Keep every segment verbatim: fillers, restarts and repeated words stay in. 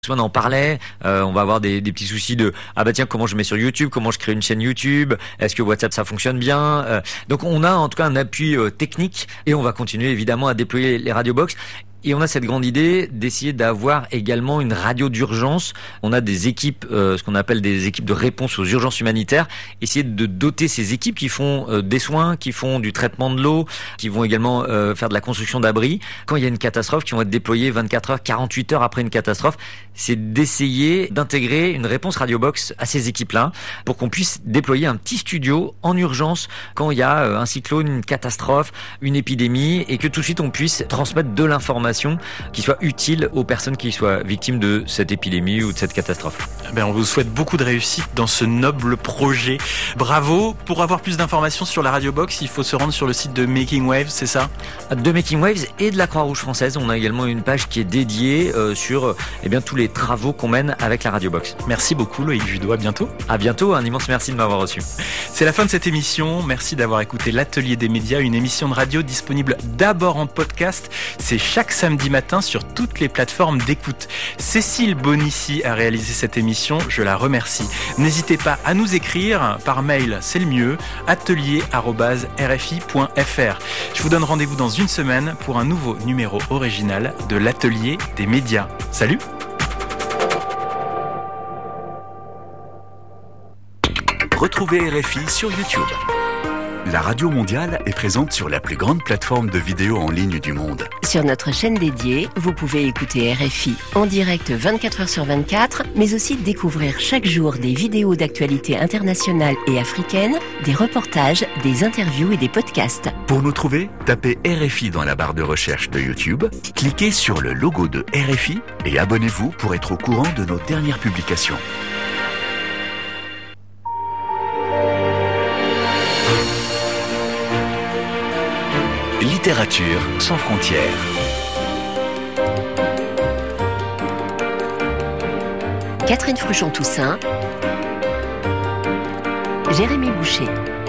On en parlait, euh, on va avoir des, des petits soucis de ah bah tiens, comment je mets sur YouTube, comment je crée une chaîne YouTube, est-ce que WhatsApp ça fonctionne bien, euh, donc on a en tout cas un appui euh, technique et on va continuer évidemment à déployer les Radio Box. Et on a cette grande idée d'essayer d'avoir également une radio d'urgence. On a des équipes, euh, ce qu'on appelle des équipes de réponse aux urgences humanitaires. Essayer de doter ces équipes qui font euh, des soins, qui font du traitement de l'eau, qui vont également euh, faire de la construction d'abris. Quand il y a une catastrophe, qui vont être déployées vingt-quatre heures, quarante-huit heures après une catastrophe, c'est d'essayer d'intégrer une réponse Radio Box à ces équipes-là pour qu'on puisse déployer un petit studio en urgence quand il y a euh, un cyclone, une catastrophe, une épidémie et que tout de suite on puisse transmettre de l'information qui soit utile aux personnes qui soient victimes de cette épidémie ou de cette catastrophe. Ben, on vous souhaite beaucoup de réussite dans ce noble projet. Bravo. Pour avoir plus d'informations sur la Radio Box, il faut se rendre sur le site de Making Waves, c'est ça ? De Making Waves et de la Croix-Rouge française. On a également une page qui est dédiée euh, sur euh, eh bien, tous les travaux qu'on mène avec la Radio Box. Merci beaucoup Loïc Judeau, à bientôt. À bientôt, un immense merci de m'avoir reçu. C'est la fin de cette émission. Merci d'avoir écouté l'Atelier des médias, une émission de radio disponible d'abord en podcast. C'est chaque samedi matin sur toutes les plateformes d'écoute. Cécile Bonissi a réalisé cette émission, je la remercie. N'hésitez pas à nous écrire par mail, c'est le mieux, atelier arobase r f i point f r. Je vous donne rendez-vous dans une semaine pour un nouveau numéro original de l'Atelier des médias. Salut! Retrouvez R F I sur YouTube. La Radio Mondiale est présente sur la plus grande plateforme de vidéos en ligne du monde. Sur notre chaîne dédiée, vous pouvez écouter R F I en direct vingt-quatre heures sur vingt-quatre, mais aussi découvrir chaque jour des vidéos d'actualité internationale et africaine, des reportages, des interviews et des podcasts. Pour nous trouver, tapez R F I dans la barre de recherche de YouTube, cliquez sur le logo de R F I et abonnez-vous pour être au courant de nos dernières publications. Littérature sans frontières. Catherine Fruchon-Toussaint, Jérémy Boucher.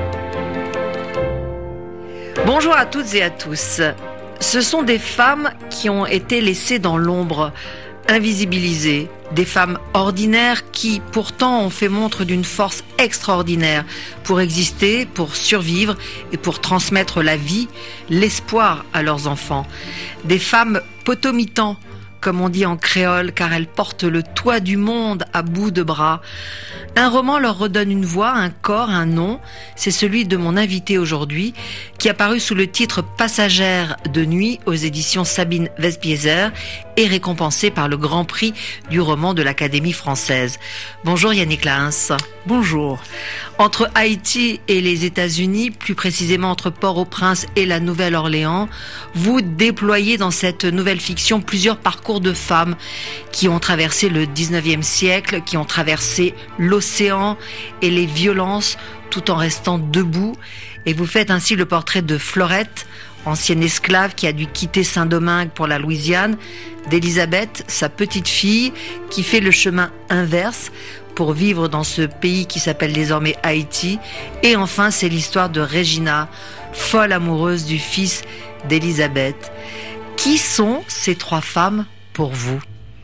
Bonjour à toutes et à tous. Ce sont des femmes qui ont été laissées dans l'ombre, invisibilisées, des femmes ordinaires qui pourtant ont fait montre d'une force extraordinaire pour exister, pour survivre et pour transmettre la vie, l'espoir à leurs enfants. Des femmes potomitans, comme on dit en créole, car elles portent le toit du monde à bout de bras. Un roman leur redonne une voix, un corps, un nom. C'est celui de mon invité aujourd'hui, qui a paru sous le titre Passagère de nuit aux éditions Sabine Vespiezer et récompensé par le Grand Prix du roman de l'Académie française. Bonjour Yannick Lahens. Bonjour. Entre Haïti et les États-Unis, plus précisément entre Port-au-Prince et la Nouvelle-Orléans, vous déployez dans cette nouvelle fiction plusieurs parcours de femmes qui ont traversé le dix-neuvième siècle, qui ont traversé l'océan et les violences tout en restant debout. Et vous faites ainsi le portrait de Florette, ancienne esclave qui a dû quitter Saint-Domingue pour la Louisiane, d'Elisabeth, sa petite fille, qui fait le chemin inverse pour vivre dans ce pays qui s'appelle désormais Haïti. Et enfin, c'est l'histoire de Regina, folle amoureuse du fils d'Elisabeth. Qui sont ces trois femmes pour vous ?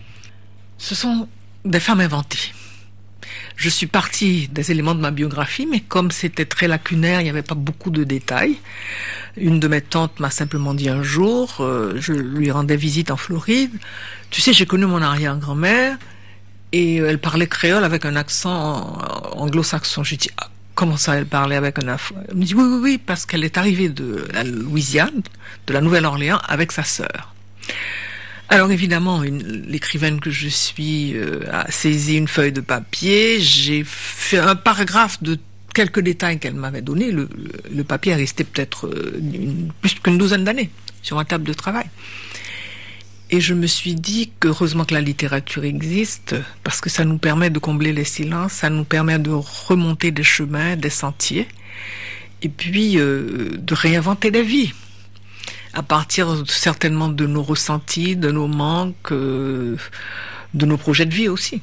Ce sont des femmes inventées. Je suis partie des éléments de ma biographie, mais comme c'était très lacunaire, il n'y avait pas beaucoup de détails. Une de mes tantes m'a simplement dit un jour, euh, je lui rendais visite en Floride, tu sais, j'ai connu mon arrière-grand-mère, et elle parlait créole avec un accent anglo-saxon. J'ai dit, ah, comment ça, elle parlait avec un accent ? Elle me dit, oui, oui, oui, parce qu'elle est arrivée de la Louisiane, de la Nouvelle-Orléans, avec sa sœur. Alors évidemment, une, l'écrivaine que je suis euh, a saisi une feuille de papier, j'ai fait un paragraphe de quelques détails qu'elle m'avait donnés. Le, le papier est resté peut-être euh, une, plus qu'une douzaine d'années sur ma table de travail. Et je me suis dit qu'heureusement que la littérature existe, parce que ça nous permet de combler les silences, ça nous permet de remonter des chemins, des sentiers, et puis euh, de réinventer la vie, à partir certainement de nos ressentis, de nos manques, euh, de nos projets de vie aussi.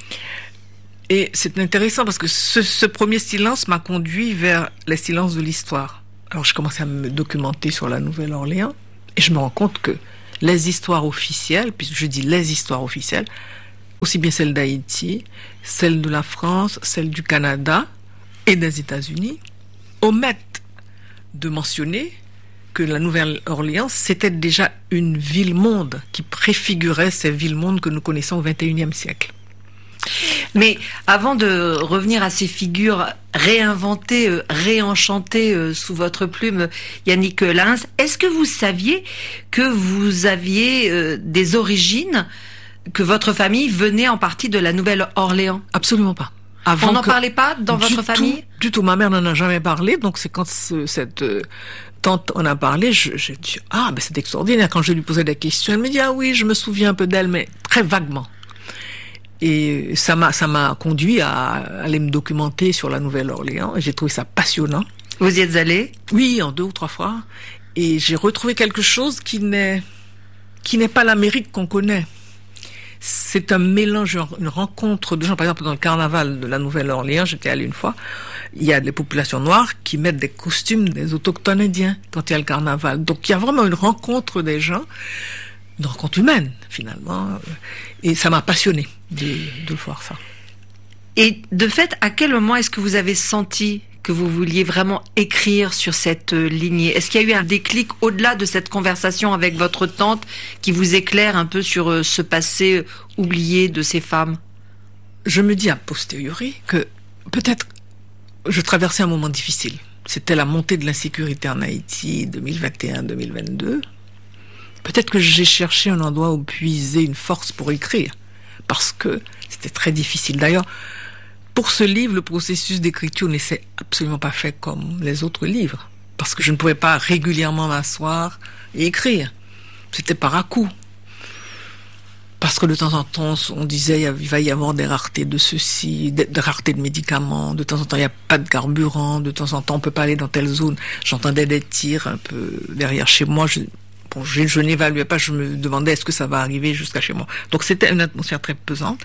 Et c'est intéressant parce que ce, ce premier silence m'a conduit vers les silences de l'histoire. Alors je commençais à me documenter sur la Nouvelle-Orléans, et je me rends compte que les histoires officielles, puisque je dis les histoires officielles, aussi bien celle d'Haïti, celle de la France, celle du Canada et des États-Unis, omettent de mentionner que la Nouvelle-Orléans, c'était déjà une ville-monde qui préfigurait ces villes-mondes que nous connaissons au vingt et unième siècle. Mais avant de revenir à ces figures réinventées, euh, réenchantées euh, sous votre plume, Yannick Lins, est-ce que vous saviez que vous aviez euh, des origines, que votre famille venait en partie de la Nouvelle-Orléans? Absolument pas. Avant On n'en que... parlait pas dans du votre tout, famille? Du tout. Ma mère n'en a jamais parlé. Donc c'est quand ce, cette euh, tante en a parlé, je, j'ai dit ah ben c'est extraordinaire. Quand je lui posais des questions, elle me dit ah oui, je me souviens un peu d'elle, mais très vaguement. Et ça m'a ça m'a conduit à, à aller me documenter sur la Nouvelle-Orléans. Et j'ai trouvé ça passionnant. Vous y êtes allé? Oui, en deux ou trois fois. Et j'ai retrouvé quelque chose qui n'est qui n'est pas l'Amérique qu'on connaît. C'est un mélange, une rencontre de gens. Par exemple, dans le carnaval de la Nouvelle-Orléans, j'étais allé une fois, il y a des populations noires qui mettent des costumes des autochtones indiens quand il y a le carnaval. Donc il y a vraiment une rencontre des gens, une rencontre humaine finalement. Et ça m'a passionné de, de voir ça. Et de fait, à quel moment est-ce que vous avez senti que vous vouliez vraiment écrire sur cette lignée? Est-ce qu'il y a eu un déclic au-delà de cette conversation avec votre tante qui vous éclaire un peu sur ce passé oublié de ces femmes? Je me dis a posteriori que peut-être je traversais un moment difficile. C'était la montée de l'insécurité en Haïti deux mille vingt et un deux mille vingt-deux. Peut-être que j'ai cherché un endroit où puiser une force pour écrire, parce que c'était très difficile. D'ailleurs, pour ce livre, le processus d'écriture ne s'est absolument pas fait comme les autres livres, parce que je ne pouvais pas régulièrement m'asseoir et écrire. C'était par à-coup. Parce que de temps en temps, on disait il va y avoir des raretés de ceci, des, des raretés de médicaments, de temps en temps il n'y a pas de carburant, de temps en temps on peut pas aller dans telle zone. J'entendais des tirs un peu derrière chez moi. Je, bon, je, je n'évaluais pas, je me demandais est-ce que ça va arriver jusqu'à chez moi. Donc c'était une atmosphère très pesante.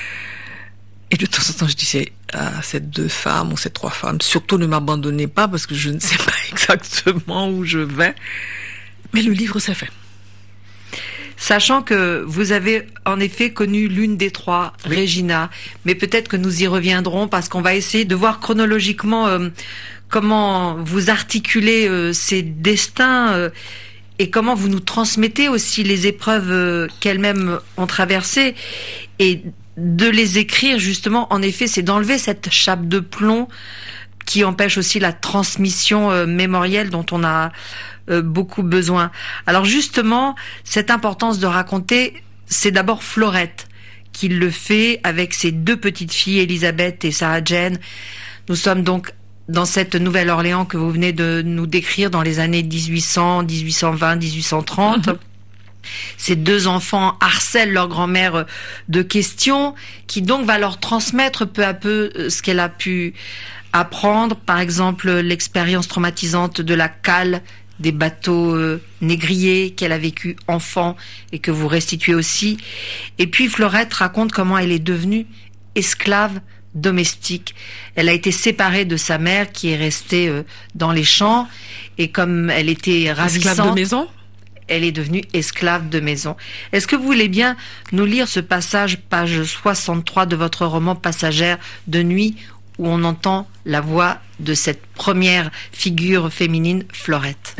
Et de temps en temps, je disais à ces deux femmes ou ces trois femmes, surtout ne m'abandonnez pas parce que je ne sais pas exactement où je vais. Mais le livre s'est fait. Sachant que vous avez en effet connu l'une des trois, oui. Regina, mais peut-être que nous y reviendrons parce qu'on va essayer de voir chronologiquement euh, comment vous articulez euh, ces destins euh, et comment vous nous transmettez aussi les épreuves euh, qu'elles-mêmes ont traversées. Et de les écrire, justement, en effet, c'est d'enlever cette chape de plomb qui empêche aussi la transmission euh, mémorielle dont on a euh, beaucoup besoin. Alors justement, cette importance de raconter, c'est d'abord Florette qui le fait avec ses deux petites filles, Elisabeth et Sarah Jane. Nous sommes donc dans cette Nouvelle-Orléans que vous venez de nous décrire dans les années dix-huit cents, dix-huit cent vingt, dix-huit cent trente. Mmh. Ces deux enfants harcèlent leur grand-mère de questions, qui donc va leur transmettre peu à peu ce qu'elle a pu apprendre. Par exemple, l'expérience traumatisante de la cale des bateaux euh, négriers qu'elle a vécu enfant et que vous restituez aussi. Et puis Florette raconte comment elle est devenue esclave domestique. Elle a été séparée de sa mère qui est restée euh, dans les champs, et comme elle était ravissante... Esclave de maison ? Elle est devenue esclave de maison. Est-ce que vous voulez bien nous lire ce passage, page soixante-trois de votre roman Passagère de nuit, où on entend la voix de cette première figure féminine, Florette?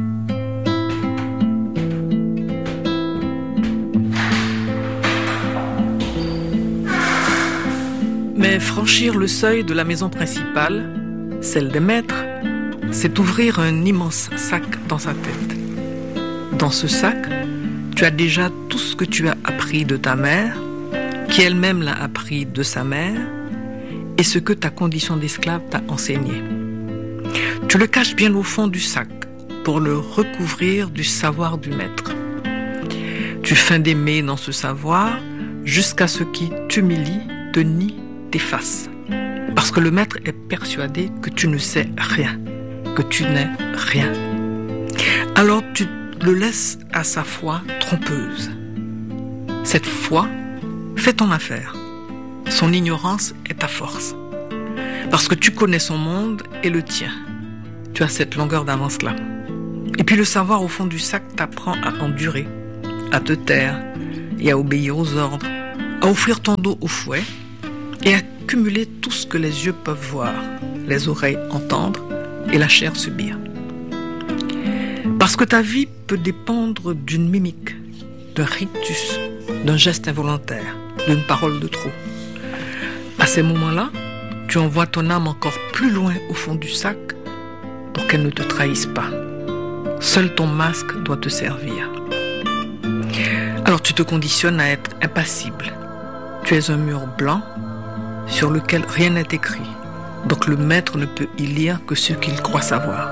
Mais franchir le seuil de la maison principale, celle des maîtres, c'est ouvrir un immense sac dans sa tête. Dans ce sac, tu as déjà tout ce que tu as appris de ta mère, qui elle-même l'a appris de sa mère, et ce que ta condition d'esclave t'a enseigné. Tu le caches bien au fond du sac pour le recouvrir du savoir du maître. Tu feins d'aimer dans ce savoir jusqu'à ce qui t'humilie, te nie, t'efface. Parce que le maître est persuadé que tu ne sais rien, que tu n'es rien. Alors tu le laisse à sa foi trompeuse. Cette foi fait ton affaire. Son ignorance est ta force. Parce que tu connais son monde et le tien. Tu as cette longueur d'avance-là. Et puis le savoir au fond du sac t'apprend à endurer, à te taire et à obéir aux ordres, à offrir ton dos au fouet et à cumuler tout ce que les yeux peuvent voir, les oreilles entendre et la chair subir. Parce que ta vie peut dépendre d'une mimique, d'un rictus, d'un geste involontaire, d'une parole de trop. À ces moments-là, tu envoies ton âme encore plus loin au fond du sac pour qu'elle ne te trahisse pas. Seul ton masque doit te servir. Alors tu te conditionnes à être impassible. Tu es un mur blanc sur lequel rien n'est écrit. Donc le maître ne peut y lire que ce qu'il croit savoir.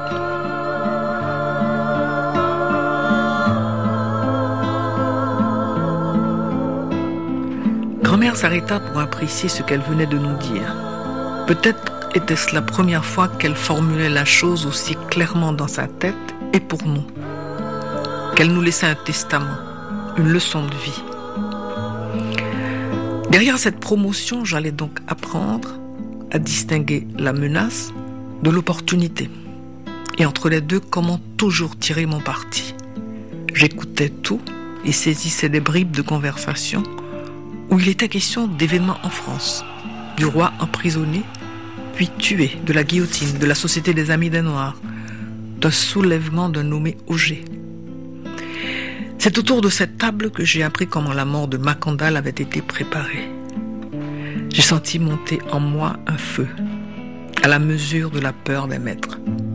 Grand-mère s'arrêta pour apprécier ce qu'elle venait de nous dire. Peut-être était-ce la première fois qu'elle formulait la chose aussi clairement dans sa tête et pour nous. Qu'elle nous laissait un testament, une leçon de vie. Derrière cette promotion, j'allais donc apprendre à distinguer la menace de l'opportunité. Et entre les deux, comment toujours tirer mon parti. J'écoutais tout et saisissais des bribes de conversation où il était question d'événements en France, du roi emprisonné, puis tué, de la guillotine, de la Société des Amis des Noirs, d'un soulèvement d'un nommé Auger. C'est autour de cette table que j'ai appris comment la mort de Macandal avait été préparée. J'ai senti monter en moi un feu, à la mesure de la peur des maîtres.